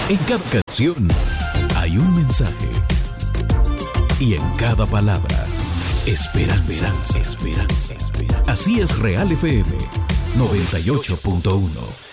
En cada canción hay un mensaje. Y en cada palabra, esperanza. Así es Real FM 98.1.